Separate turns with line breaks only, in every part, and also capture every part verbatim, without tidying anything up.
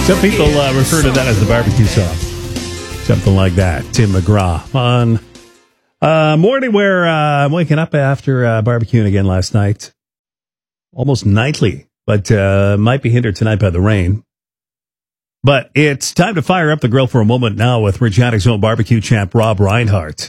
Some people uh, refer to that as the barbecue song. Something like that. Tim McGraw on uh, morning where uh, I'm waking up after uh, barbecuing again last night. Almost nightly, but uh, might be hindered tonight by the rain. But it's time to fire up the grill for a moment now with Regina's own barbecue champ, Rob Reinhart,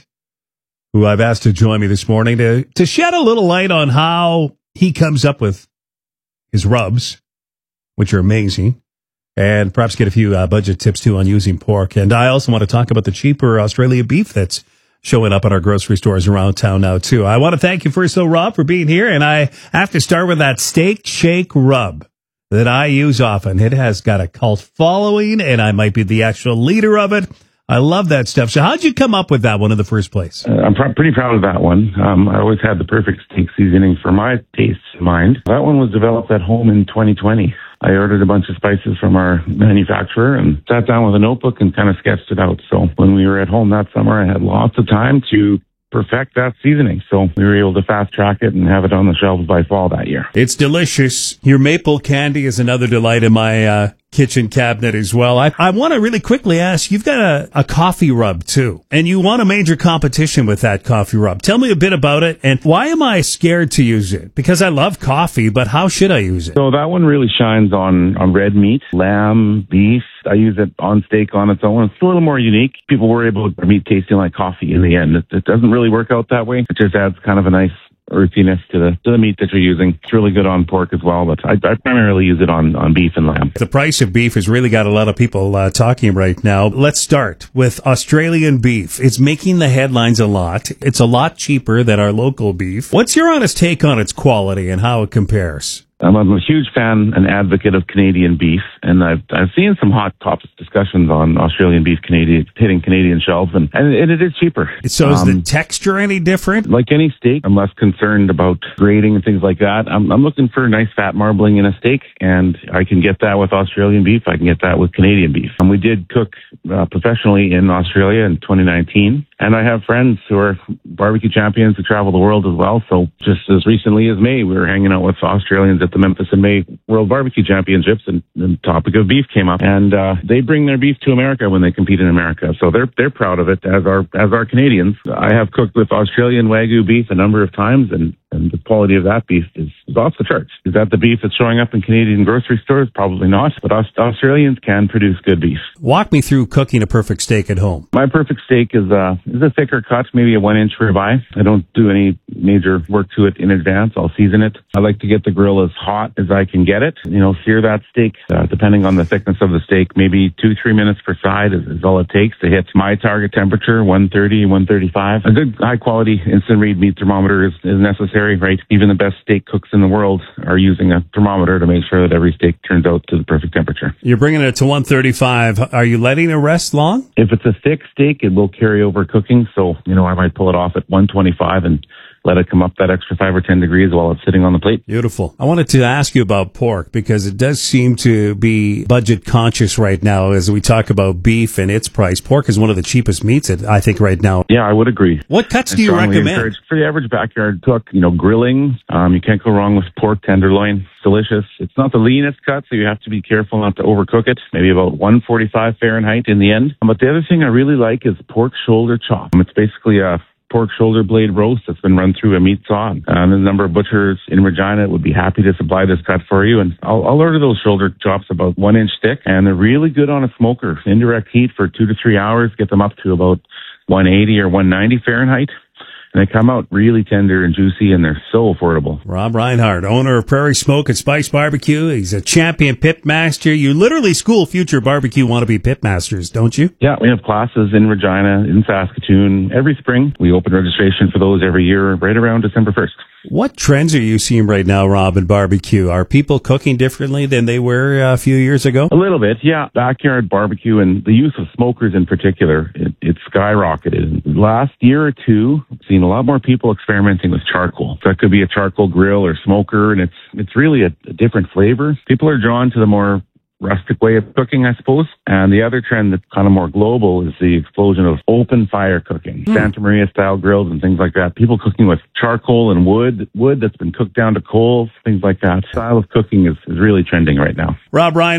who I've asked to join me this morning to, to shed a little light on how he comes up with his rubs, which are amazing, and perhaps get a few uh, budget tips, too, on using pork. And I also want to talk about the cheaper Australian beef that's showing up at our grocery stores around town now, too. I want to thank you first, though, Rob, for being here. And I have to start with that Steak Shake rub that I use often. It has got a cult following, and I might be the actual leader of it. I love that stuff. So how'd you come up with that one in the first place?
Uh, I'm pr- pretty proud of that one. Um, I always had the perfect steak seasoning for my taste in mind. That one was developed at home in twenty twenty. I ordered a bunch of spices from our manufacturer and sat down with a notebook and kind of sketched it out. So when we were at home that summer, I had lots of time to perfect that seasoning. So we were able to fast track it and have it on the shelves by fall that year.
It's delicious. Your maple candy is another delight in my uh, kitchen cabinet as well. I, I want to really quickly ask, you've got a, a coffee rub too, and you won a major competition with that coffee rub. Tell me a bit about it, and why am I scared to use it? Because I love coffee, but how should I use it?
So that one really shines on, on red meat, lamb, beef. I use it on steak on its own. It's a little more unique. People worry about meat tasting like coffee in the end. It, it doesn't really work out that way. It just adds kind of a nice earthiness to the to the meat that you're using. It's really good on pork as well, but I, I primarily use it on, on beef and lamb.
The price of beef has really got a lot of people uh, talking right now. Let's start with Australian beef. It's making the headlines a lot. It's a lot cheaper than our local beef. What's your honest take on its quality and how it compares?
I'm a huge fan and advocate of Canadian beef, and I've I've seen some hot topics discussions on Australian beef Canadian hitting Canadian shelves, and, and it is cheaper.
So is
um,
the texture any different?
Like any steak, I'm less concerned about grading and things like that. I'm I'm looking for nice fat marbling in a steak, and I can get that with Australian beef. I can get that with Canadian beef. And we did cook uh, professionally in Australia in twenty nineteen, and I have friends who are barbecue champions who travel the world as well. So just as recently as May, we were hanging out with Australians at the Memphis and May World Barbecue Championships, and the topic of beef came up. And uh, they bring their beef to America when they compete in America, so they're they're proud of it, as are as are Canadians. I have cooked with Australian Wagyu beef a number of times, and and the quality of that beef is, is off the charts. Is that the beef that's showing up in Canadian grocery stores? Probably not, but Aus- Australians can produce good beef.
Walk me through cooking a perfect steak at home.
My perfect steak is a, is a thicker cut, maybe a one-inch ribeye. I don't do any major work to it in advance. I'll season it. I like to get the grill as hot as I can get it. You know, sear that steak, uh, depending on the thickness of the steak, maybe two, three minutes per side is, is all it takes to hit my target temperature, one thirty, one thirty-five. A good high-quality instant read meat thermometer is, is necessary, right? Even the best steak cooks in the world are using a thermometer to make sure that every steak turns out to the perfect temperature.
You're bringing it to one thirty-five. Are you letting it rest long?
If it's a thick steak, it will carry over cooking. So, you know, I might pull it off at one twenty-five and let it come up that extra five or ten degrees while it's sitting on the plate.
Beautiful. I wanted to ask you about pork because it does seem to be budget conscious right now as we talk about beef and its price. Pork is one of the cheapest meats, I think, right now.
Yeah, I would agree.
What cuts
I
do you
strongly
recommend?
encourage- For the average backyard cook, you know, grilling, um, you can't go wrong with pork tenderloin. It's delicious. It's not the leanest cut, so you have to be careful not to overcook it. Maybe about one forty-five Fahrenheit in the end. But the other thing I really like is pork shoulder chop. It's basically a pork shoulder blade roast that's been run through a meat saw. Um, there's a number of butchers in Regina would be happy to supply this cut for you. And I'll, I'll order those shoulder chops about one inch thick, and they're really good on a smoker. Indirect heat for two to three hours, get them up to about one eighty or one ninety Fahrenheit. And they come out really tender and juicy, and they're so affordable.
Rob Reinhart, owner of Prairie Smoke and Spice Barbecue. He's a champion pitmaster. You literally school future barbecue wannabe pitmasters, don't you?
Yeah, we have classes in Regina, in Saskatoon, every spring. We open registration for those every year, right around December first.
What trends are you seeing right now, Rob, in barbecue? Are people cooking differently than they were a few years ago?
A little bit, yeah. Backyard barbecue and the use of smokers in particular, it, it skyrocketed. Last year or two, I've seen a lot more people experimenting with charcoal. So that could be a charcoal grill or smoker, and it's it's really a, a different flavor. People are drawn to the more rustic way of cooking, I suppose. And the other trend that's kind of more global is the explosion of open fire cooking, mm. Santa Maria style grills and things like that. People cooking with charcoal and wood, wood that's been cooked down to coals, things like that. Style of cooking is, is really trending right now.
Rob Reinhart,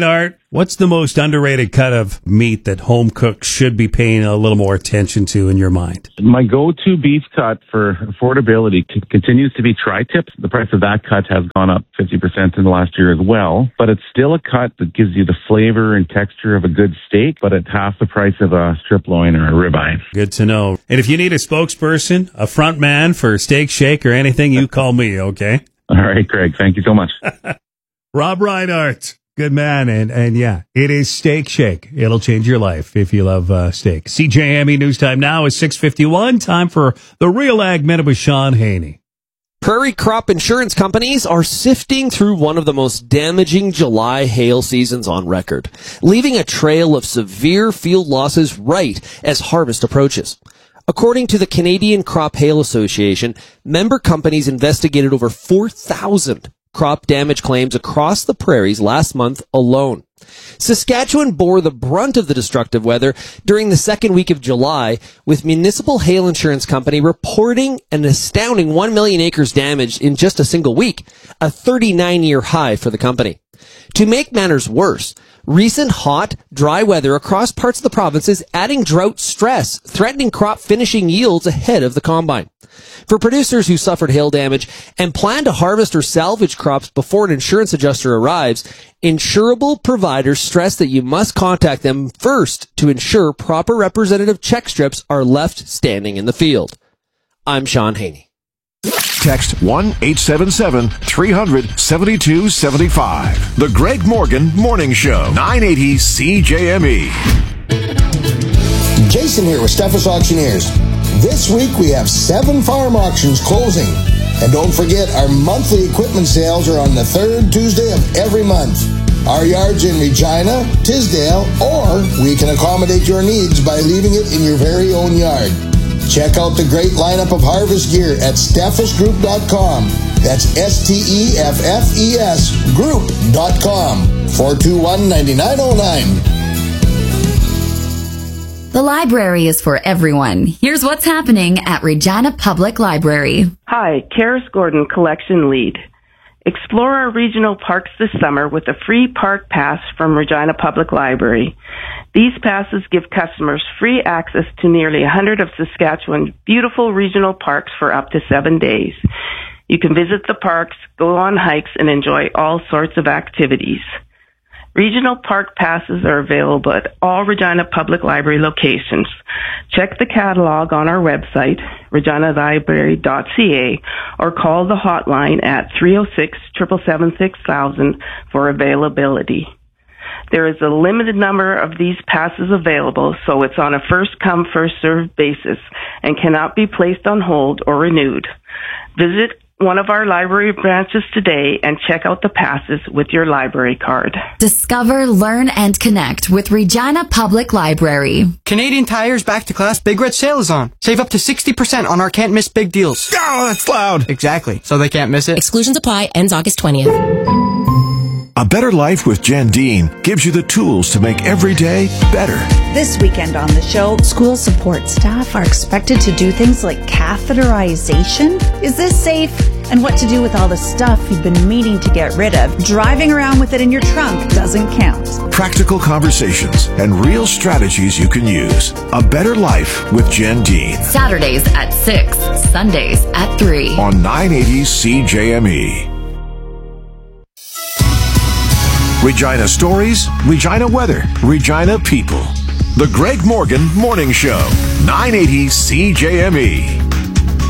What's the most underrated cut of meat that home cooks should be paying a little more attention to in your mind?
My go-to beef cut for affordability c- continues to be tri-tip. The price of that cut has gone up fifty percent in the last year as well, but it's still a cut that gives you the flavor and texture of a good steak, but at half the price of a strip loin or a ribeye.
Good to know. And if you need a spokesperson, a front man for Steak Shake or anything, you call me, okay?
All right, Greg. Thank you so much.
Rob Reinhart. Good man. And, and yeah, it is Steak Shake. It'll change your life if you love uh, steak. C J M E News Time now is six fifty-one. Time for the Real Ag Minute with Sean Haney.
Prairie crop insurance companies are sifting through one of the most damaging July hail seasons on record, leaving a trail of severe field losses right as harvest approaches. According to the Canadian Crop Hail Association, member companies investigated over four thousand crop damage claims across the prairies last month alone. Saskatchewan bore the brunt of the destructive weather during the second week of July, with Municipal Hail Insurance Company reporting an astounding one million acres damaged in just a single week, a thirty-nine year high for the company. To make matters worse, recent hot, dry weather across parts of the province is adding drought stress, threatening crop finishing yields ahead of the combine. For producers who suffered hail damage and plan to harvest or salvage crops before an insurance adjuster arrives, insurable providers stress that you must contact them first to ensure proper representative check strips are left standing in the field. I'm Sean Haney.
Text one eight seven seven, three hundred, seventy-two seventy-five. The Greg Morgan Morning Show, nine eighty C J M E.
Jason here with Steffes Auctioneers. This week we have seven farm auctions closing. And don't forget, our monthly equipment sales are on the third Tuesday of every month. Our yards in Regina, Tisdale, or we can accommodate your needs by leaving it in your very own yard. Check out the great lineup of harvest gear at steffes group dot com. That's S T E F F E S group dot com. four two one, nine nine zero nine.
The library is for everyone. Here's what's happening at Regina Public Library.
Hi, Karis Gordon, Collection Lead. Explore our regional parks this summer with a free park pass from Regina Public Library. These passes give customers free access to nearly one hundred of Saskatchewan's beautiful regional parks for up to seven days. You can visit the parks, go on hikes, and enjoy all sorts of activities. Regional park passes are available at all Regina Public Library locations. Check the catalog on our website, regina library dot c a, or call the hotline at three oh six, seven seven seven, six thousand for availability. There is a limited number of these passes available, so it's on a first-come, first-served basis and cannot be placed on hold or renewed. Visit one of our library branches today and check out the passes with your library card.
Discover, learn, and connect with Regina Public Library.
Canadian Tire's Back to Class Big Red Sale is on. Save up to sixty percent on our can't miss big deals.
Oh, that's loud.
Exactly. So they can't miss it.
Exclusions apply. Ends August twentieth.
A Better Life with Jen Dean gives you the tools to make every day better.
This weekend on the show, school support staff are expected to do things like catheterization. Is this safe? And what to do with all the stuff you've been meaning to get rid of. Driving around with it in your trunk doesn't count.
Practical conversations and real strategies you can use. A Better Life with Jen Dean.
Saturdays at six, Sundays at three.
On nine eighty C J M E. Regina stories, Regina weather, Regina people. The Greg Morgan Morning Show, nine eighty C J M E.